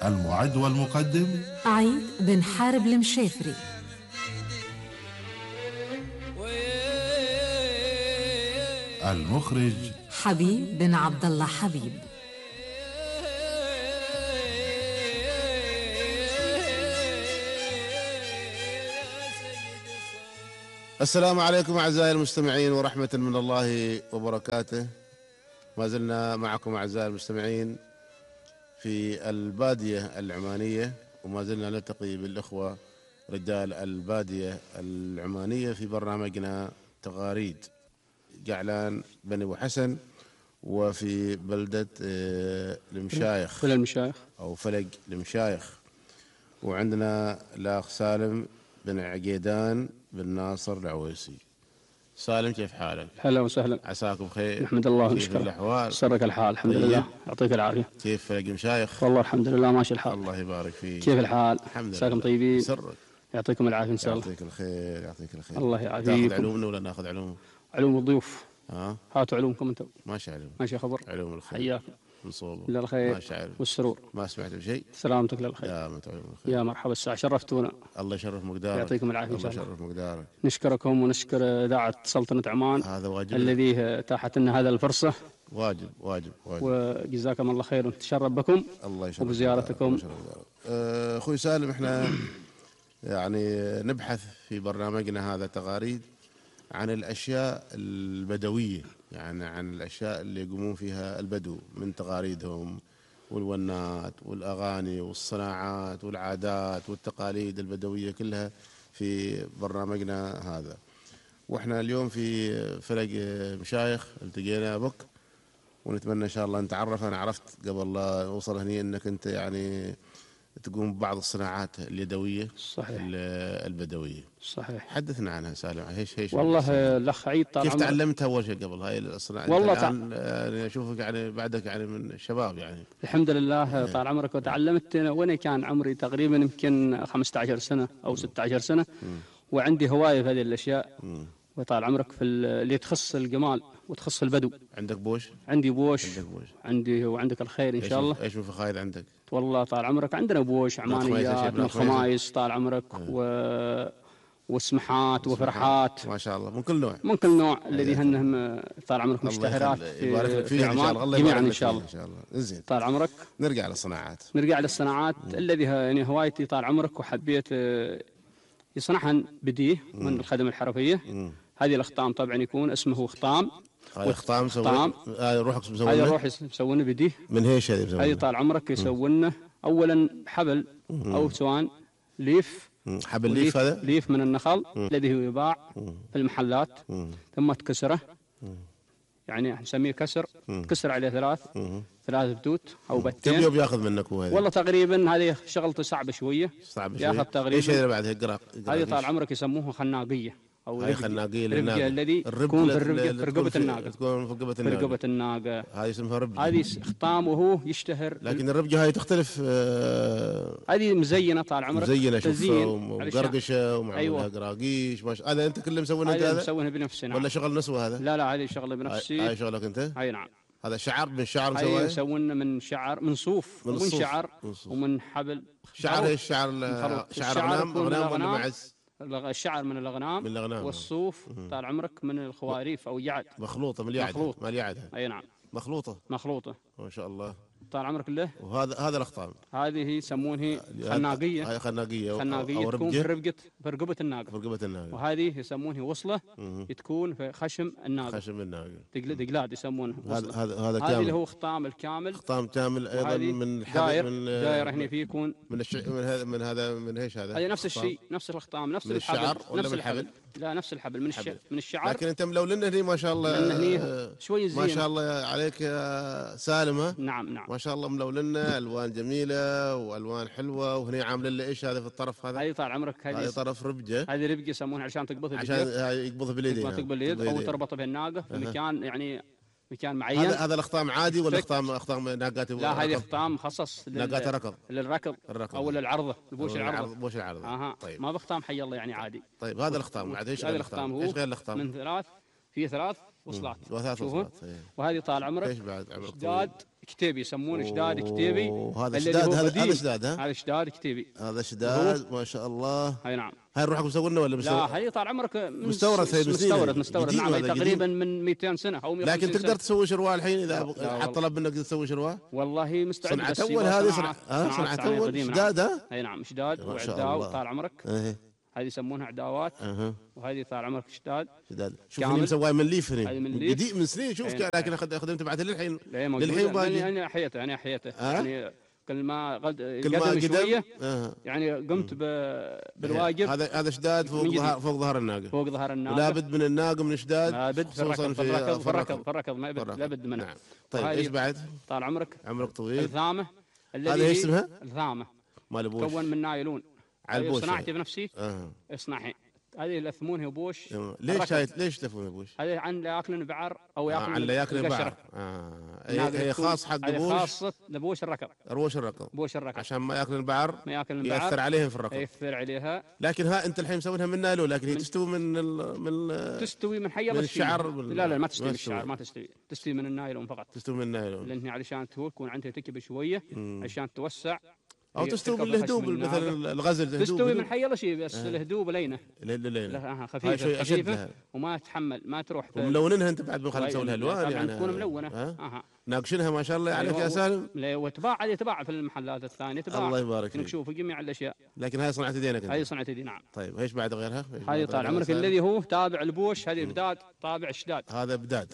المعد والمقدم عيد بن حارب المشافري. المخرج حبيب بن عبد الله حبيب. السلام عليكم أعزائي المستمعين ورحمة من الله وبركاته. ما زلنا معكم أعزائي المستمعين في البادية العمانية، وما زلنا نلتقي بالإخوة رجال البادية العمانية في برنامجنا تغاريد جعلان بني أبو حسن، وفي بلدة المشايخ أو فلق المشايخ. وعندنا الأخ سالم بن عقيدان بن ناصر العويسي. سالم، كيف حالك؟ هلا وسهلا، عساكم بخير. نحمد الله كيف ونشكره. الأحوال؟ سرك الحال الحمد طيب. لله، يعطيك العافية. كيف فلق المشايخ؟ والله الحمد لله ماشي الحال. الله يبارك فيك. كيف الحال؟ الحمد لله. عساكم طيبين؟ سرك. يعطيكم العافية إن شاء الله. يعطيك الخير يعطيك الخير. الله يعافيكم. تاخذ علومنا ولا ناخذ علوم؟ علوم الضيوف. هاتوا علومكم أنتم. ماشي علوم. ماشي خبر. علوم الخير. حياكم. نصوبه. للخير. ماشي علوم. والسرور. ما سمعت بشيء. سلامتك للخير. يا مت علوم الخير. يا مرحبا، الساعة شرفتونا. الله يشرف مقدارك. يعطيكم العافية إن الله شاء الله. يشرف مقدارك. نشكركم ونشكر إذاعة سلطنة عمان، هذا واجب الذي اتاحت لنا هذا الفرصة. واجب واجب واجب. وجزاكم الله خير، ونتشرف بكم. الله يشرف وبزيارتكم. أخوي سالم، احنا يعني نبحث في برنامجنا هذا تغاريد عن الأشياء البدوية، يعني عن الأشياء اللي يقومون فيها البدو من تغاريدهم والونات والأغاني والصناعات والعادات والتقاليد البدوية كلها في برنامجنا هذا. واحنا اليوم في فلق مشايخ التقينا بك، ونتمنى ان شاء الله نتعرف. انا عرفت قبل لا اوصل هني انك انت يعني تقوم ببعض الصناعات اليدويه صحيح. البدويه. صحيح. حدثنا عنها سالم. هيش والله الأخ عيد طال كيف عمرك. تعلمتها اول شيء قبل هاي الصناعه؟ والله يعني اشوفك يعني بعدك يعني من الشباب يعني. الحمد لله طال عمرك. وتعلمت وانا كان عمري تقريبا يمكن 15 سنة او 16 سنة. وعندي هواية في هذه الاشياء. وطال عمرك في اللي تخص الجمال وتخص البدو. عندك بوش؟ عندي بوش. عندك بوش. عندي وعندك الخير ان شاء الله. ايش مفخايد عندك؟ والله طال عمرك عندنا بوش عمانيات من الخمايس طال عمرك وسمحات وفرحات. ما شاء الله من كل نوع. من كل نوع الذي هنهم طال عمرك مشتهرات في عمان جميعا ان شاء الله. زين. طال عمرك. نرجع للصناعات. الذي يعني هوايتي طال عمرك، وحبيت يصنعها بديه من الخدم الحرفية. هذه الأخطام طبعا يكون اسمه خطام. خطام. روحك مسوونه؟ هذا روحي مسوونه بديه. من هيش هذه مسوونه؟ هذه طال عمرك يسوونه أولا حبل أو سواء ليف. حبل ليف. هذا ليف من النخل الذي هو يباع في المحلات. ثم تكسره، يعني نسميه كسر. تكسر عليه ثلاث بتوت أو بتين. كم يوم ياخذ منك هو هذا؟ والله تقريبا هذه شغلته صعبة شوية. ياخذ تقريبا. ايش اللي بعدها قراق؟ هذه طال عمرك يسموها خناقية أو هاي خناقية الربقة الذي تكون في رقبة الناقة. تكون في رقبة الناقة. هذه اسمها ربقة. هذه خطام وهو يشتهر. لكن الربقة هاي تختلف. هذه مزينة طال عمرك. مزينة تزيين ومقرقشة ومعمولها قراقيش. هذا أنت كله مسوينه أنت؟ هذا مسوينه بنفسي. نعم. ولا شغل نسوة هذا؟ لا هذه شغلة بنفسي. هاي شغلك أنت؟ هاي نعم. هذا شعر من شعر مسواه؟ هاي مسوينه من شعر، من صوف ومن شعر ومن حبل. شعر ايش؟ شعر أغنام ولا معز؟ الشعر من الأغنام. والصوف طال عمرك من الخواريف أو يعد. مخلوطة من اليعد. مال يعد. أي نعم. مخلوطة. ما شاء الله. طال عمرك له. وهذا الأخطام. هذه يسمونها خناقية. هاي خناقية أو تكون في رقبة الناقة. وهذه يسمونها وصلة. تكون في خشم الناقة. دقلاد يسمونه. هذا كامل. هذا اللي هو خطام الكامل. خطام كامل أيضا من داير هنا فيه يكون من ايش هذا؟ هذا نفس الشيء، نفس الخطام، نفس الحبل. نفس الحبل. لا نفس الحبل من الشعر. لكن انت ملولنا هني ما شاء الله. شوي زين. ما شاء الله عليك يا سالمة. نعم. ما شاء الله ملولنا الوان جميله والوان حلوه. وهني عامل لنا ايش هذا في الطرف هذا؟ هذه طال عمرك. هذه طرف ربجه. هذه ربجه يسمونها عشان تقبضها عشان يقبضها باليد. تقبض باليد او تربط بالناقه في مكان، يعني مكان معين. هذا الاخطام عادي ولا اخطام ناقات؟ لا هذه اخطام مخصص ناقات للركض او للعرضه. بوش العرضه. طيب. ما بخطام حي الله يعني عادي. طيب هذا الاخطام بعد ايش غير الاخطام؟ ايش غير الاخطام؟ من ثلاث وصلات. وثلاث وصلات. وهذه طال عمرك ايش بعد عمرك؟ كتيبي يسمونه شداد كتيبي. وهذا الذي شداد، هو هذا بديل. شداد، ها؟ هذا شداد كتيبي. هذا شداد ما شاء الله. اي نعم. هاي روحك مسوينا ولا لا هي طال عمرك مستورد؟ هي مستورد نعم. هي تقريبا من 200 سنه او 150 لكن تقدر سنة. تسوي شروال الحين اذا حط طلب منك تسوي شروال؟ والله مستعد. صنعة بس اول يبغى هذه، صناعة صنعة اول قديمة. شداد، ها؟ اي نعم شداد ما شاء وعداو الله. طال عمرك. ايه هذه يسمونها عداوات. وهذه طال عمرك شداد. شداد. شوف كامل. اللي مسواه من ليف هنا، هذه من ليف. جديد من سنين. شوف لكن خدمت بعد للحين. لا للحين باقي. انا احيته يعني كل ما كل ما قدم شويه قدم يعني قمت بالواجب. هذا شداد فوق ظهر الناقه. فوق ظهر الناقه. لابد من الناقه من شداد. لابد في الركض ما يبد لابد منه. نعم. طيب ايش بعد؟ طال عمرك طويل. الثامه. هذا ايش اسمها؟ الثامه. مال بوش. تكون من نايلون. على البوش صناعتي بنفسي. اصنعها. هذه الاثمون هي بوش. ليش تفون بوش؟ هذه عن لا ياكلن بعر او ياكلن عن لا ياكلن بعر. هي خاص حق بوش. خاصه لبوش الركض. بوش الركض عشان ما ياكلن بعر. ما ياكلن بعر ياثر عليهم في الركض. ياثر عليها. لكن انت الحين مسوينها من نايلون، لكن هي تستوي تستوي من حية من الشعر. لا ما تستوي من الشعر، ما تستوي من النايلون فقط. تستوي من النايلون لأن علشان تكون عندها تكب شويه عشان توسع. او تستوي من الهدوب مثلا الغزل. تستوي من حي الله شيء بس الهدوب لينه. لينه خفيفه وما تتحمل ما تروح. وملونينها انت بعد بنخلي نسوي لها الوان يعني تكون ملونه. ناقشينها ما شاء الله عليك يا سالم. وتباع في المحلات الثانيه تباع. الله يبارك فيك. نشوف جميع الاشياء. لكن هاي صنعت يدينك انت. هذه صنعت يدي نعم. طيب ايش بعد غيرها؟ هذه طال عمرك الذي هو تابع البوش. هذه بداد طابع الشداد. هذا بداد.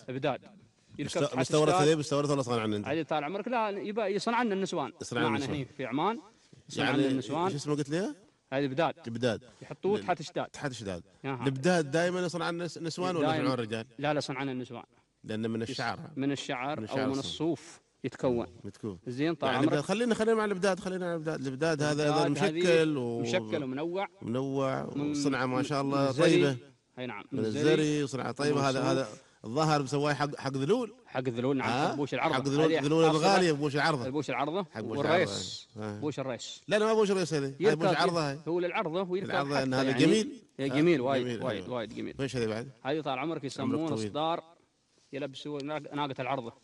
مستورد ولا صنع عندنا؟ هذه طال عمرك لا يبقى يصنع لنا النسوان. معنا هنا في عمان يعني النسوان. ايش اسمه قلت لي؟ هذه بداد يحطوه تحت شداد. البداد دائما يصنع النسوان ولا يصنعون الرجال؟ لا صنعنا النسوان لانه من الشعر او من الصوف يتكون. زين طال يعني عمرك. خلينا مع البداد هذا مشكل ومنوع وصنعه ما شاء الله طيبه. اي نعم من الزري وصنعه طيبه. هذا الظاهر مسواه حق ذلول. نعم. بوش العرضه. حق ذلول الغاليه. بوش العرضه. والريس. بوش الريس. لا ما بوش الريس هذه. بوش العرضه. هاي هو للعرضه ويركب ان هذا جميل. جميل وايد جميل. ايش هذه بعد؟ هذه طال عمرك يسمونه صدار. يلبسوا ناقه العرضه.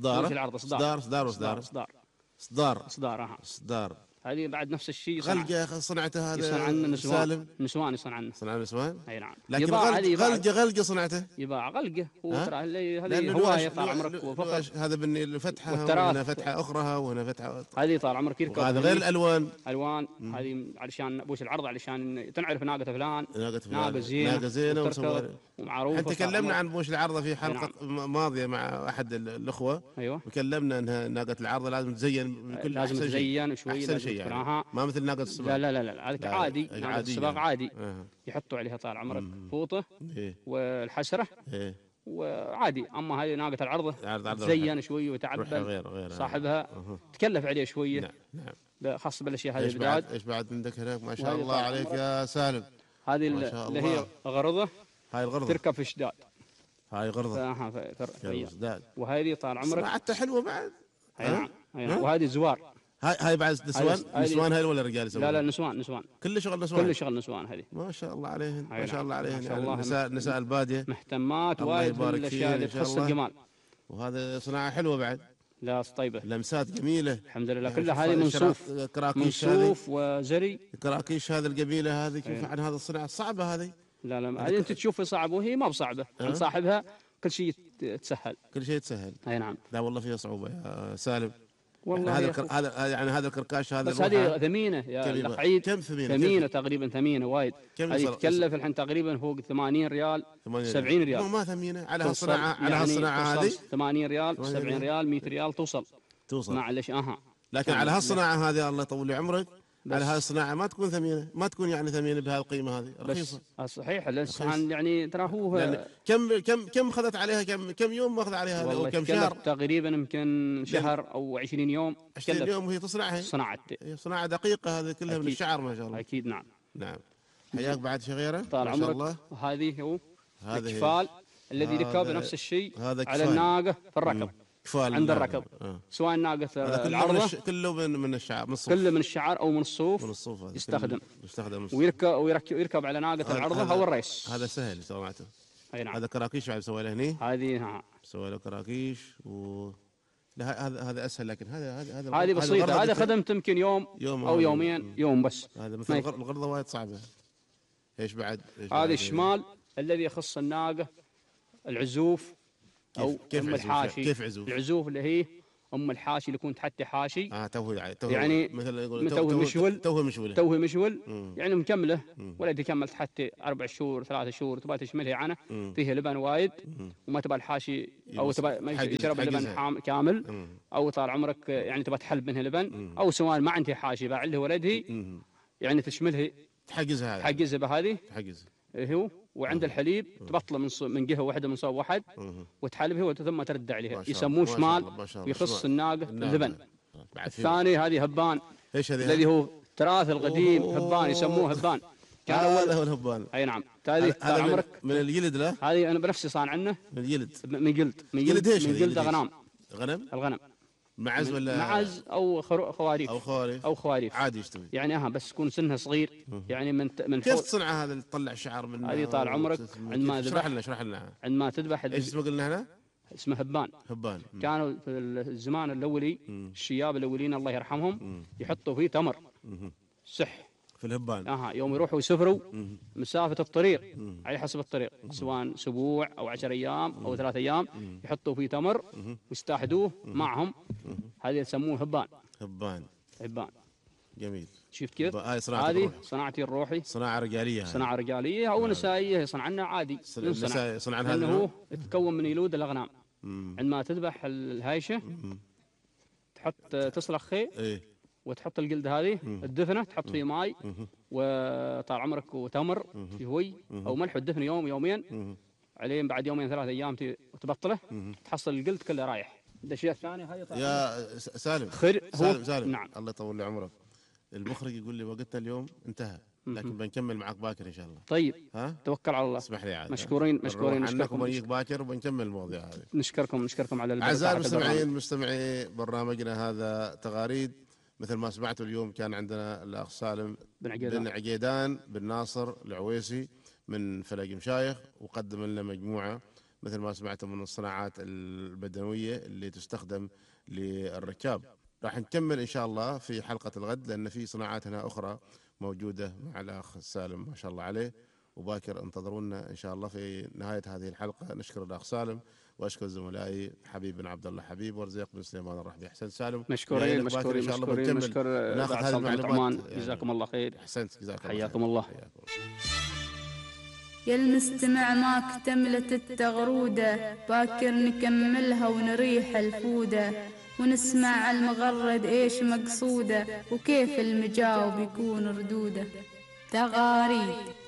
صدار. هذه بعد نفس الشيء. غلق يا اخي صنعته هذا. يصنع عنا نسوان يصنع نسوان. اي نعم. لكن غلقه صنعته. يباع غلقه. هو ترى هذه هوايه طال عمرك وفقط. هذا الفتحه وهنا فتحه اخرى وهنا فتحه. هذه طال عمرك يركب. هذا غير الالوان. هذه علشان بوش العرض علشان تعرف ناقه فلان. ناقه زينه ومعروفه. انت تكلمنا عن بوش العرضه في حلقه ماضيه مع احد الاخوه. ايوه. وكلمنا انها ناقه العرضه لازم تزين بكل لازم تزين شوي. احسن شيء يعني. ما مثل ناقه السباق. لا هذا عادي. ناقه السباق عادي. يحطوا عليها طال عمرك فوطه والحسره. وعادي. اما هذه ناقه العرضه تزين شوي وتعبل صاحبها. تكلف عليه شويه. نعم. خاصه بالاشياء هذه البداد. ايش بعد عندك هناك ما شاء الله عليك يا سالم؟ هذه اللي هي غرضه. هاي الغرضه تركب في شداد. هاي غرضه. وهذه طال عمرك صناعتها حلوه بعد. وهذه زوار. هاي بعد نسوان هاي ولا رجال يسوون؟ لا نسوان. كل شغل نسوان هذه. ما شاء الله عليهن. ما شاء الله عليهن. يعني نساء الباديه مهتمات وايد بالاشياء اللي تخص الجمال. وهذا صناعه حلوه بعد. لا طيبه. لمسات جميله الحمد لله. كلها هذه من صوف وزري. كراكيش هذه الجميله هذه. كيف عن هذا الصناعه الصعبه هذه؟ لا هذه انت تشوفها صعبه وهي ما بصعبه. عند صاحبها كل شيء تسهل. اي نعم. لا والله فيها صعوبه يا سالم. والله هذا يعني هذا الكركاش هذا. بس هذه ثمينه يا الاخ عيد. كم ثمينه تقريبا ثمينه وايد. هذه تكلف الحين تقريبا فوق 80 ريال 70 ريال. ما ثمينه على هالصناعه هذه. 80 ريال 70 ريال 100 ريال توصل. معلش لكن على هالصناعه هذه الله يطول لي عمرك. على هذه الصناعه ما تكون ثمينه. ما تكون يعني ثمينه بهالقيمه هذه. رخيصه. صحيح. الانسان يعني ترى هو يعني كم اخذت عليها كم يوم ماخذ عليها او كم شهر؟ تقريبا يمكن شهر او 20 يوم. 20 يوم وهي تصنعها. صناعه دقيقه هذه كلها من الشعر ما شاء الله. اكيد نعم. حياك بعد شيء غيره ما شاء الله. هذه هو الكفال الذي ركب نفس الشيء على الناقه في الركض. عند الركض. سواء ناقة العرضة كله من الشعر. كله من الشعر أو من الصوف. يستخدم ويركب على ناقة العرضة أو الريس. هذا سهل صناعته. أي نعم. هذا كراكيش بعد سوى له هني. هذه سوى له كراكيش لا هذا اسهل، لكن هذه بسيطه، هذا خدمت يمكن يوم او يومين، يوم بس. هذا مثل الغرضه وايد صعبه. ايش بعد؟ هذه الشمال الذي يخص الناقه، العزوف او كيف ام الحاشي. كيف عزوف؟ العزوف اللي هي ام الحاشي اللي يكون تحت حاشي. يعني مثل يقول توه مشول. مم. يعني مكمله ولد يكمل تحت 4 شهور 3 شهور، تبغى تشملها عنه فيه لبن وايد، وما تبغى الحاشي او تبغى ما يشرب لبن كامل، او طال عمرك يعني تبغى تحلب منها لبن، او سواء ما عندها حاشي باع له ولدها يعني تشملها، تحجزها بهذه هو. وعند الحليب تبطله من جهه واحده من صوب واحد وتحلبها ثم ترد عليها، يسموه شمال يخص الناقه اللبن. الثاني هذه هبان، الذي هو تراث القديم. هبان يسموه هبان، كان هذا هو الهبان. اي نعم. هذه عمرك من الجلد. لا هذه انا بنفسي صان عنه من الجلد. من جلد الغنم. معز ولا معز او خواريف او خواريف عادي يشتوي يعني. بس يكون سنها صغير يعني من كيف تصنع هذا اللي تطلع شعر من هذه طال عمرك عندما اشرح لنا عندما تذبح. ايش اسمه قلنا هنا؟ اسمه هبان. كانوا في الزمان الاولي الشياب الاولين الله يرحمهم يحطوا فيه تمر صح في الهبان. يوم يروحوا يسافروا مسافة الطريق على حسب الطريق، سواء اسبوع او 10 ايام او 3 ايام، يحطوا فيه تمر ويستاحدوه معهم. هذه يسموه هبان. جميل. شفت كيف؟ هذه صناعتي الروحي، صناعة رجالية او نسائية يصنعنا عادي. صنعنا هذا لانه يتكون من يلود الاغنام. عندما تذبح الهايشة تحط تصلخ خي وتحط الجلد هذه الدفنه، تحط فيه ماي وطال عمرك وتمر شهوي او ملح، والدفن يوم يومين عليه. بعد يومين 3 ايام تبطله تحصل الجلد كله رايح. الاشياء الثانيه هاي يا سالم سالم نعم. الله يطول لي عمرك. المخرج يقول لي وقتنا اليوم انتهى، لكن بنكمل معك باكر ان شاء الله. طيب توكل على الله. اسمح لي عاد. مشكورين عنكم ونجيك باكر وبنكمل المواضيع هذه. نشكركم على اعزائي المستمعين، مستمعي برنامجنا هذا تغاريد. مثل ما سمعتوا اليوم كان عندنا الاخ سالم بن عقيدان بن ناصر العويسي من فلق مشايخ، وقدم لنا مجموعه مثل ما سمعتم من الصناعات البدويه اللي تستخدم للركاب. راح نكمل ان شاء الله في حلقه الغد، لان في صناعات هنا اخرى موجوده مع الاخ سالم ما شاء الله عليه. وباكر انتظرونا ان شاء الله في نهايه هذه الحلقه. نشكر الاخ سالم واشكر زملائي حبيب بن عبد الله حبيب ورزيق بن سليمان الرحبي. احسنت سالم. مشكورين ان شاء الله بنكمل ناخذ هذه المعلومات. جزاكم الله خير. احسنت جزاكم الله. حياكم الله. يا المستمع ما اكتملت التغرودة، باكر نكملها ونريح الفودة، ونسمع المغرد ايش مقصوده، وكيف المجاوب يكون ردوده. تغاريد.